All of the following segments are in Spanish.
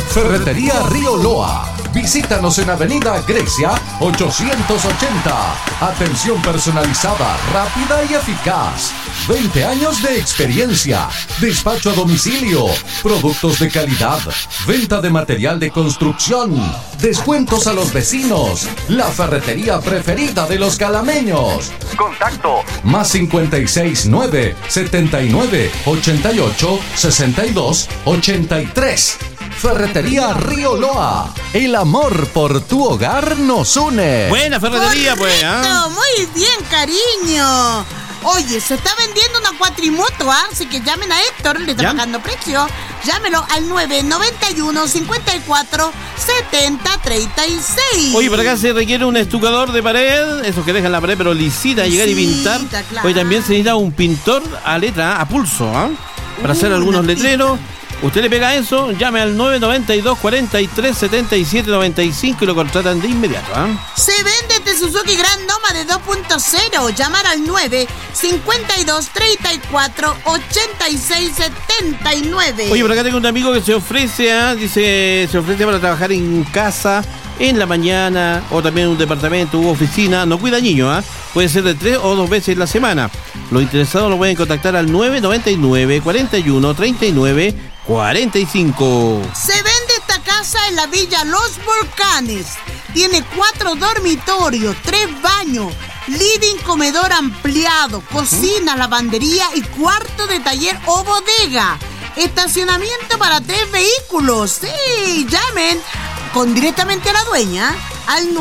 Ferretería Río Loa. Visítanos en Avenida Grecia 880. Atención personalizada, rápida y eficaz. 20 años de experiencia. Despacho a domicilio. Productos de calidad. Venta de material de construcción. Descuentos a los vecinos. La ferretería preferida de los calameños. Contacto más 569 79 88 62 83. Ferretería Río Loa. El amor por tu hogar nos une. Buena ferretería, pues. Muy bien, cariño. Oye, se está vendiendo una cuatrimoto, así que llamen a Héctor, le está bajando precio. Llámelo al 991 54 70 36. Oye, por acá se requiere un estucador de pared, esos que dejan la pared pero lisita, llegar y pintar. Claro. Hoy también se necesita un pintor a letra, a pulso, para hacer algunos letreros. Usted le pega eso, llame al 992 43 77 95 y lo contratan de inmediato. Se vende este Suzuki Grand Noma de 2.0. Llamar al 9 52 34 86 79. Oye, por acá tengo un amigo que se ofrece, dice, se ofrece para trabajar en casa en la mañana o también en un departamento u oficina. No cuida niños, puede ser de 3 o 2 veces en la semana. Los interesados lo pueden contactar al 999 41 39 45. Se vende esta casa en la Villa Los Volcanes. Tiene 4 dormitorios, 3 baños, living, comedor ampliado, cocina, lavandería y cuarto de taller o bodega. Estacionamiento para 3 vehículos. Sí, llamen directamente a la dueña al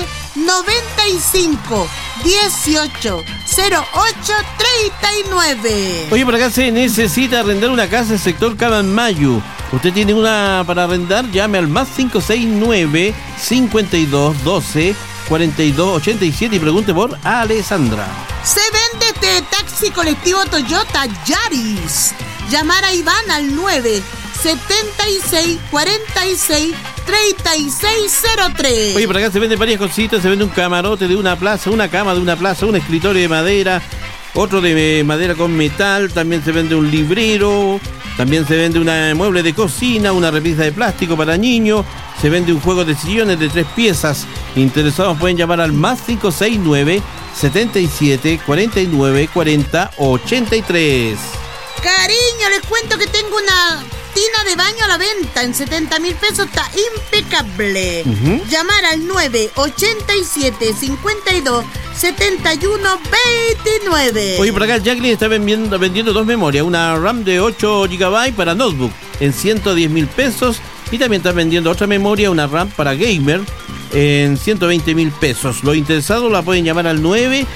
995 18 08 39. Oye, por acá se necesita arrendar una casa en el sector Cabanmayu. Usted tiene una para arrendar, llame al más 569 52 12 42 87 y pregunte por Alessandra. Se vende este taxi colectivo Toyota Yaris. Llamar a Iván al 9 76 46 3603. Oye, por acá se venden varias cositas. Se vende un camarote de una plaza, una cama de una plaza, un escritorio de madera, otro de madera con metal. También se vende un librero. También se vende un mueble de cocina, una repisa de plástico para niños. Se vende un juego de sillones de 3 piezas. Interesados pueden llamar al más 569 77 49 40 83. Cariño, les cuento que tengo una tina de baño a la venta en 70,000 pesos, está impecable. Llamar al 987 52 71 29. Oye, por acá Jacqueline está vendiendo 2 memorias, una RAM de 8 GB para notebook en 110,000 pesos y también está vendiendo otra memoria, una RAM para gamer en 120,000 pesos. Los interesados la pueden llamar al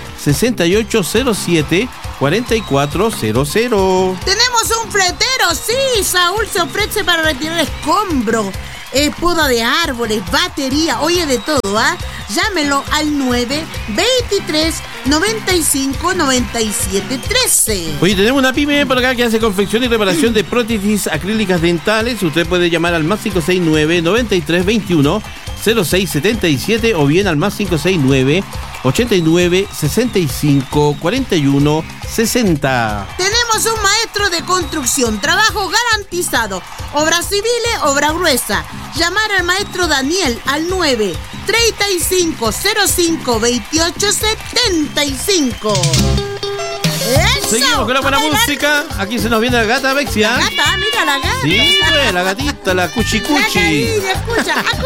96807 4400. Tenemos un fletero, sí, Saúl se ofrece para retirar escombros, poda de árboles, batería, oye, de todo, Llámelo al 923 95 97 13. Oye, tenemos una pyme por acá que hace confección y reparación de prótesis acrílicas dentales. Usted puede llamar al más 569 93 21 06 77 o bien al más 569 89 65 41 60. Tenemos un maestro de construcción, trabajo garantizado, obras civiles, obra gruesa. Llamar al maestro Daniel al 9 35 05 28 75. ¡Eso! Seguimos con la buena música. Aquí se nos viene la gata Bexia. La gata, mira la gata. Sí, la gatita, la cuchi cuchi. La gallina, escucha.